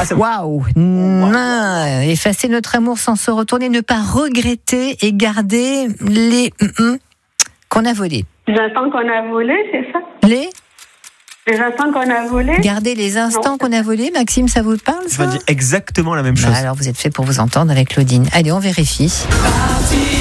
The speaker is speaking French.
Waouh. Effacer notre amour sans se retourner, ne pas regretter et garder les qu'on a volés. Les instants qu'on a volés, c'est ça? Les instants qu'on a volés. Garder les instants qu'on a volés. Maxime, ça vous parle, ça? Je vais dire exactement la même chose. Alors, vous êtes fait pour vous entendre avec Claudine. Allez, on vérifie.